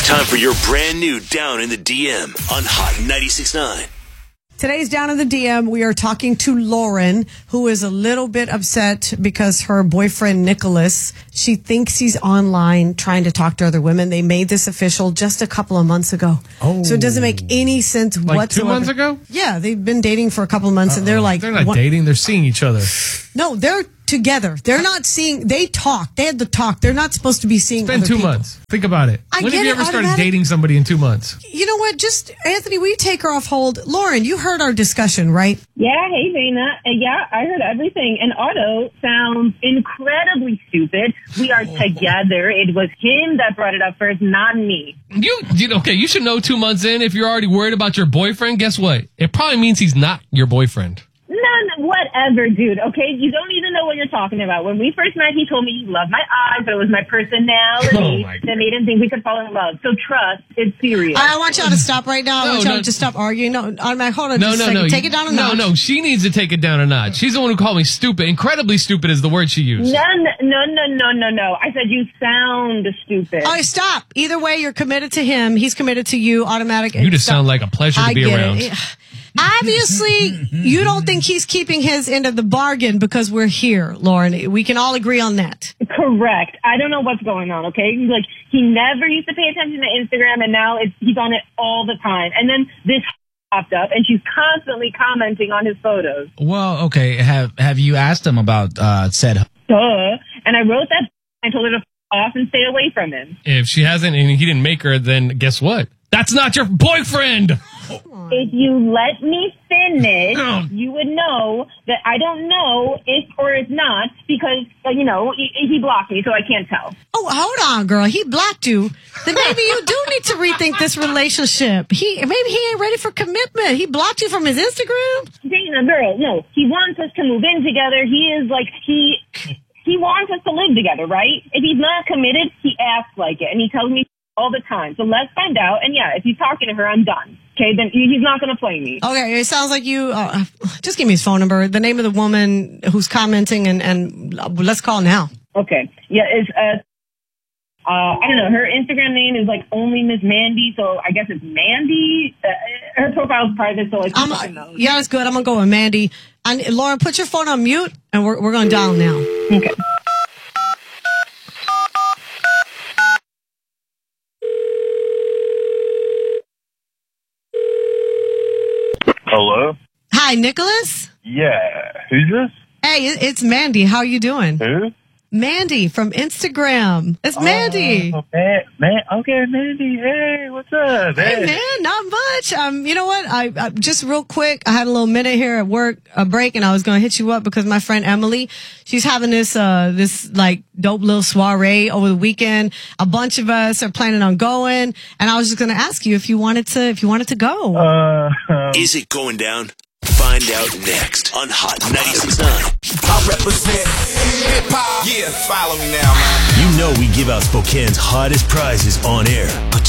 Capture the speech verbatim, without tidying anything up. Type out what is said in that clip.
Time for your brand new Down in the D M on Hot ninety-six point nine. Today's Down in the D M, we are talking to Lauren, who is a little bit upset because her boyfriend, Nicholas, she thinks he's online trying to talk to other women. They made this official just a couple of months ago. Oh. So it doesn't make any sense Like whatsoever. two months ago? Yeah, they've been dating for a couple of months, Uh-oh. and they're like... They're not what? dating, they're seeing each other. No, they're together. They're not seeing... They talk. They had the talk. They're not supposed to be seeing It's been other two people. months. Think about it. I when get have you it, ever started automatic- dating somebody in two months? You know what? Just, Anthony, will you take her off hold? Lauren, you heard our discussion, right? Yeah, hey, Dana. Uh, yeah, I heard everything. And Otto sounds incredibly stupid. We are together. It was him that brought it up first, not me. You, you okay, you should know two months in if you're already worried about your boyfriend. Guess what? It probably means he's not your boyfriend. None, whatever, dude, okay? You don't even know what you're talking about. When we first met, he told me he loved my eyes, but it was my personality Oh my that made him think we could fall in love. So trust, it's serious. I want y'all to stop right now. I No, want y'all no. to stop arguing. No, automatic. Hold on No, just no, a second. no. Take it down a no, notch. No, she needs to take it down a notch. She's the one who called me stupid. Incredibly stupid is the word she used. No, no, no, no, no, no. I said you sound stupid. All right, stop. Either way, you're committed to him. He's committed to you. Automatic. You just stop. sound like a pleasure to I be get around. It. Obviously, you don't think he's keeping his end of the bargain because we're here, Lauren. We can all agree on that. Correct. I don't know what's going on, okay? He's like, he never used to pay attention to Instagram, and now it's, he's on it all the time. And then this popped up, and she's constantly commenting on his photos. Well, okay. Have have you asked him about uh, said? Duh. And I wrote that. I told her to f- off and stay away from him. If she hasn't and he didn't make her, then guess what? That's not your boyfriend. If you let me finish, Oh. you would know that I don't know if or if not because, uh, you know, he, he blocked me, so I can't tell. Oh, hold on, girl. He blocked you. Then maybe you do need to rethink this relationship. He maybe he ain't ready for commitment. He blocked you from his Instagram. Dana, girl, no. He wants us to move in together. He is like, he... He wants us to live together, right? If he's not committed, he acts like it, and he tells me all the time. So let's find out. And yeah, if he's talking to her, I'm done. Okay, then he's not going to play me. Okay, it sounds like you. Uh, just give me his phone number, the name of the woman who's commenting, and and let's call now. Okay, yeah, it's uh, uh, I don't know. Her Instagram name is like only Miss Mandy, so I guess it's Mandy. Uh, her profile's private, so like people can know. I'm, yeah, that's good. I'm gonna go with Mandy. And Lauren, put your phone on mute, and we're we're gonna dial now. Okay. Hello? Hi, Nicholas. Yeah. Who's this? Hey, it- it's Mandy. How are you doing? Who? Mandy from Instagram. It's Mandy. Oh, man, man. Okay, Mandy. Hey, what's up? Hey man, not much. Um, you know what? I, I just real quick. I had a little minute here at work, a break, and I was gonna hit you up because my friend Emily, she's having this uh this like dope little soiree over the weekend. A bunch of us are planning on going, and I was just gonna ask you if you wanted to if you wanted to go. Uh, um, Is it going down? Find out next on Hot ninety-six point nine. I represent hip hop. Yeah, follow me now, man. You know we give out Spokane's hottest prizes on air, but